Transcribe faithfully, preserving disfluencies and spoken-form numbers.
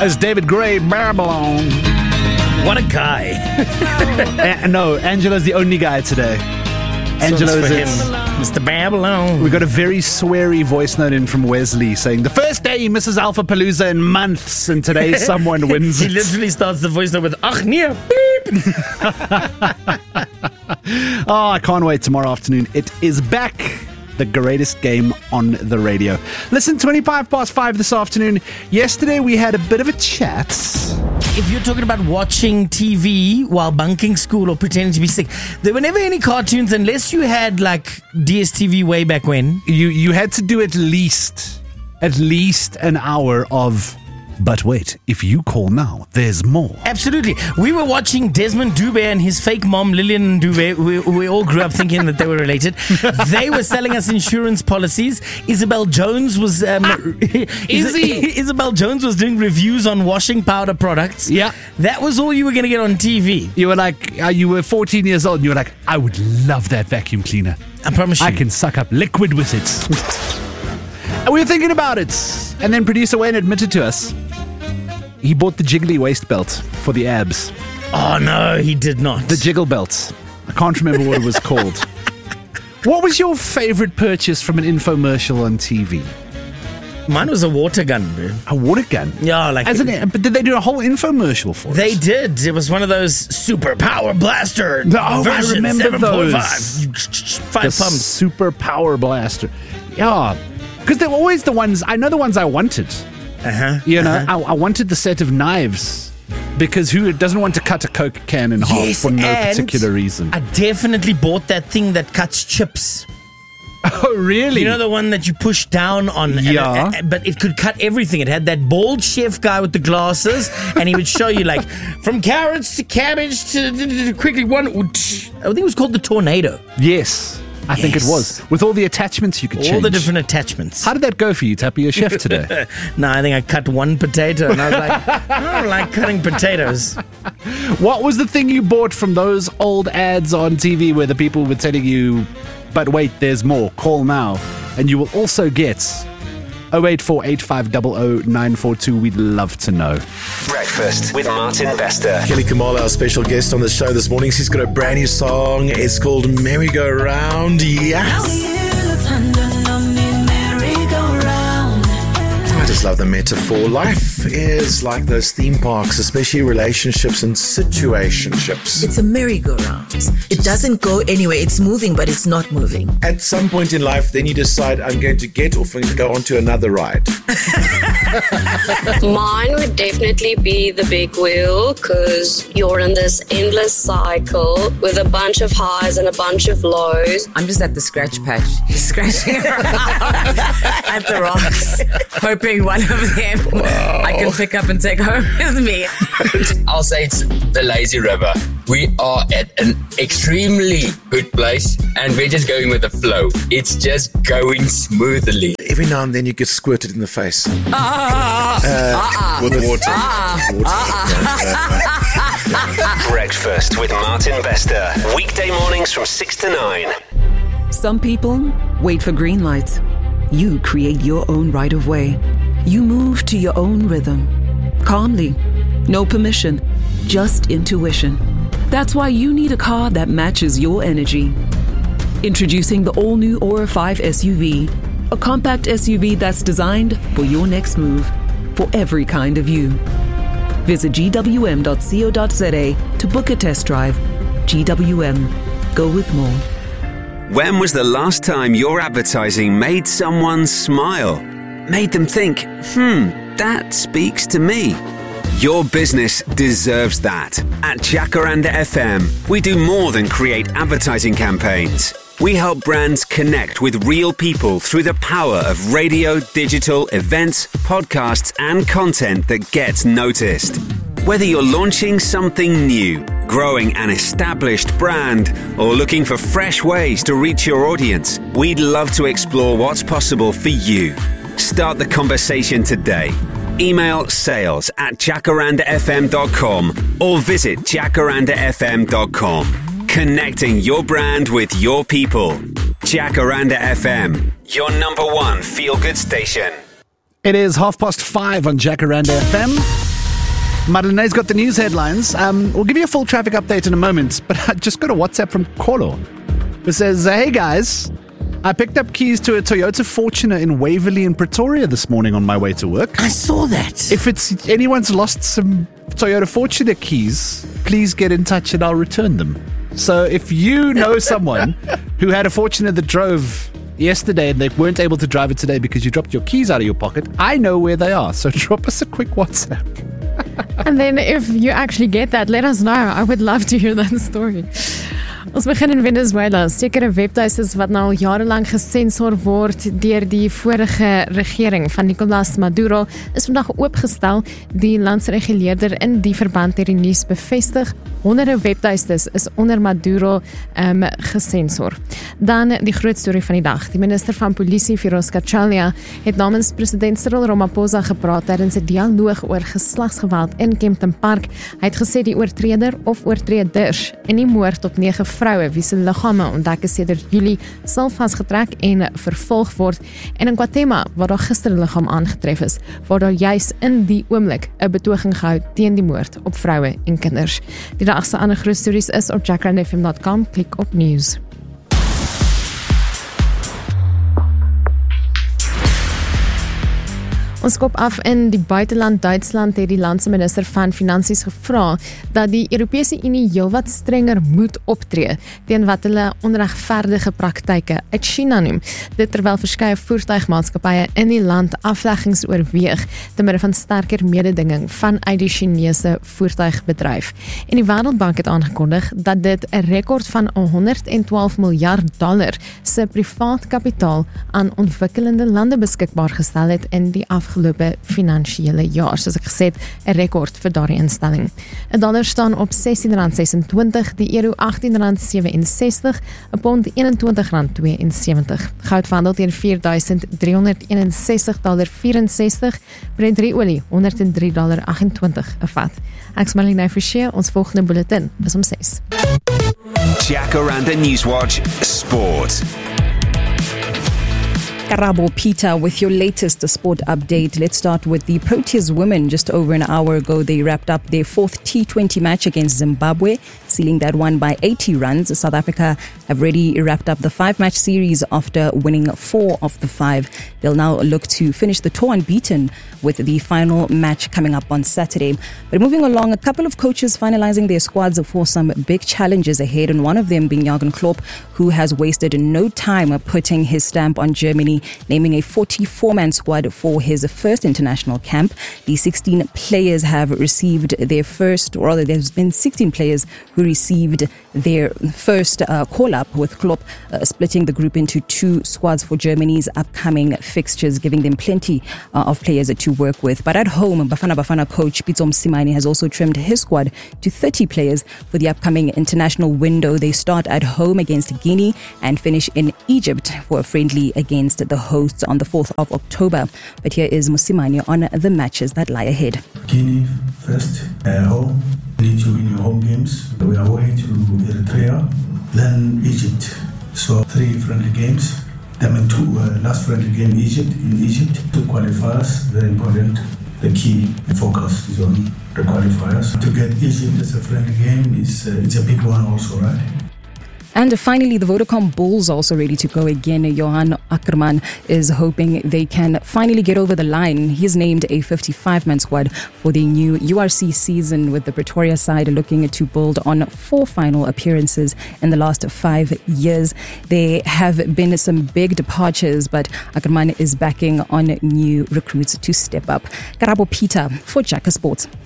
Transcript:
as David Gray, Babylon. What a guy. uh, no, Angelo's the only guy today. Angelo's it. Mister Babylon. We got a very sweary voice note in from Wesley saying, the first day he misses Alpha Palooza in months, and today someone wins He it. literally starts the voice note with, ach, nee, beep. Oh, I can't wait tomorrow afternoon. It is back. The greatest game on the radio. Listen, twenty-five past five this afternoon. Yesterday we had a bit of a chat. If you're talking about watching T V while bunking school or pretending to be sick, there were never any cartoons unless you had like D S T V way back when. You you had to do at least, at least an hour of, but wait, if you call now, there's more. Absolutely. We were watching Desmond Dube and his fake mom, Lillian Dube. We, we all grew up thinking that they were related. They were selling us insurance policies. Isabel Jones was... Um, Izzy. Isabel Jones was doing reviews on washing powder products. Yeah. That was all you were going to get on T V. You were like, uh, you were fourteen years old and you were like, I would love that vacuum cleaner. I promise you. I can suck up liquid with it. And we were thinking about it. And then producer Wayne admitted to us he bought the jiggly waist belt for the abs. Oh, no, he did not. The jiggle belt. I can't remember what it was called. What was your favorite purchase from an infomercial on T V? Mine was a water gun, bro. A water gun? Yeah, like... As an, but did they do a whole infomercial for They it? did. It was one of those super power blaster Oh, version, I remember seven point five. those. Five The pumps. super power blaster. Yeah. Because they were always the ones, I know the ones I wanted. Uh-huh. You know, uh-huh. I, I wanted the set of knives. Because who doesn't want to cut a Coke can in half Yes, for no and particular reason? I definitely bought that thing that cuts chips. Oh, really? You know the one that you push down on? and Yeah. it- but it could cut everything. It had that bald chef guy with the glasses, and he would show you like from carrots to cabbage to quickly one. I think it was called the Tornado. Yes, I think it Yes. was. With all the attachments you could All change. the different attachments. How did that go for you, Tappy, your chef today? No, I think I cut one potato, and I was like, I don't like cutting potatoes. What was the thing you bought from those old ads on T V where the people were telling you, but wait, there's more, call now. And you will also get oh eight four eight five zero zero nine four two. We'd love to know. Breakfast with Martin Bester. Kelly Kamala, our special guest on the show this morning. She's got a brand new song. It's called Merry Go Round. Yes. I just love the metaphor. Life is like those theme parks, especially relationships and situationships. It's a merry-go-round. It doesn't go anywhere. It's moving, but it's not moving. At some point in life, then you decide, I'm going to get off and go on to another ride. Mine would definitely be the big wheel because you're in this endless cycle with a bunch of highs and a bunch of lows. I'm just at the scratch patch, just scratching around at the rocks, hoping one of them I can pick up and take home with me. I'll say it's the lazy river. We are at an extremely good place and we're just going with the flow. It's just going smoothly. Every now and then you get squirted in the face. Ah, Uh, with water. water. Breakfast with Martin Bester. Weekday mornings from six to nine. Some people wait for green lights. You create your own right of way. You move to your own rhythm. Calmly. No permission. Just intuition. That's why you need a car that matches your energy. Introducing the all-new Aura five S U V. A compact S U V that's designed for your next move. For every kind of you. Visit G W M dot co dot z a to book a test drive. G W M. Go with more. When was the last time your advertising made someone smile? Made them think, hmm, that speaks to me. Your business deserves that. At Jacaranda F M, we do more than create advertising campaigns. We help brands connect with real people through the power of radio, digital, events, podcasts, and content that gets noticed. Whether you're launching something new, growing an established brand, or looking for fresh ways to reach your audience, we'd love to explore what's possible for you. Start the conversation today. Email sales at jacaranda f m dot com or visit jacaranda f m dot com. Connecting your brand with your people. Jacaranda F M, your number one feel-good station. It is half past five on Jacaranda F M. Marilene's got the news headlines. Um, we'll give you a full traffic update in a moment, but I just got a WhatsApp from Kolo. It says, hey guys, I picked up keys to a Toyota Fortuner in Waverley in Pretoria this morning on my way to work. I saw that. If it's anyone's lost some Toyota Fortuner keys, please get in touch and I'll return them. So if you know someone who had a Fortuner that drove yesterday and they weren't able to drive it today because you dropped your keys out of your pocket, I know where they are. So drop us a quick WhatsApp. And then if you actually get that, let us know. I would love to hear that story. Ons begin in Venezuela. Sekere webtuistes wat nou al jarelang gesensor word deur die vorige regering van Nicolás Maduro is vandag oopgestel. Die landsreguleerder in die verband het die nuus bevestig. Honderde webtuistes is onder Maduro um, gesensor. Dan die groot storie van die dag. Die minister van polisie, Firoz Kachalia, het namens president Cyril Ramaphosa gepraat tydens 'n dialoog oor geslagsgeweld in Kempton Park. Hy het gesê die oortreder of oortreders in die moord op nege vroue wie se liggame ontdek is sedert Julie sal vasgetrek en vervolg word. En in Guatemala, waar daar gister 'n liggaam aangetref is, waar daar juis in die oomblik 'n betoging gehou teen die moord op vroue en kinders. Die dag se ander groot stories is op jackrand f m dot com. Klik op news. Ons kop af in die buiteland. Duitsland het die landse minister van Finansies gevra dat die Europese Unie heelwat strenger moet optree teen wat hulle onregverdige praktyke uit China noem. Dit terwyl verskeie voertuigmaatskappye in die land afleggings oorweeg te midde van sterker mededinging vanuit die Chinese voertuigbedryf. En die Wêreldbank het aangekondig dat dit 'n rekord van honderd en twaalf miljard dollar se privaat kapitaal aan ontwikkelende lande beskikbaar gestel het in die afgelope afgelope finansiële jaar, soos ek gesê het, 'n rekord vir daardie instelling. 'n Dollar staan op sestien rand sesentwintig, die euro agttien rand sewe en sestig, 'n pond eenentwintig rand twee en sewentig. Goud verhandel teen vier duisend drie honderd eenensestig dollar vyf en sestig, Brent olie honderd en drie dollar agt en twintig 'n vat. Ek is Marlene Forsie, ons volgende bulletin is om ses. Jacaranda Newswatch Sport. Karabo Peter with your latest sport update. Let's start with the Proteas women. Just over an hour ago, they wrapped up their fourth T twenty match against Zimbabwe, sealing that one by eighty runs. South Africa have already wrapped up the five-match series after winning four of the five. They'll now look to finish the tour unbeaten with the final match coming up on Saturday. But moving along, a couple of coaches finalizing their squads for some big challenges ahead, and one of them being Jürgen Klopp, who has wasted no time putting his stamp on Germany, naming a forty-four man squad for his first international camp. The sixteen players have received their first, or rather there's been sixteen players who received their first uh, call-up, with Klopp uh, splitting the group into two squads for Germany's upcoming fixtures, giving them plenty uh, of players to work with. But at home, Bafana Bafana coach Pitso Mosimane has also trimmed his squad to thirty players for the upcoming international window. They start at home against Guinea and finish in Egypt for a friendly against the hosts on the fourth of October. But here is Mosimane on the matches that lie ahead. Guinea first, uh, home. Need to win your home games. We are away to Eritrea, then Egypt. So three friendly games. I mean, two uh, last friendly game Egypt in Egypt. Two qualifiers, very important. The key focus is on the qualifiers. To get Egypt as a friendly game is uh, it's a big one also, right? And finally, the Vodacom Bulls are also ready to go again. Johan Ackerman is hoping they can finally get over the line. He's named a fifty-five man squad for the new U R C season, with the Pretoria side looking to build on four final appearances in the last five years. There have been some big departures, but Ackerman is backing on new recruits to step up. Karabo Peter for Jacka Sports.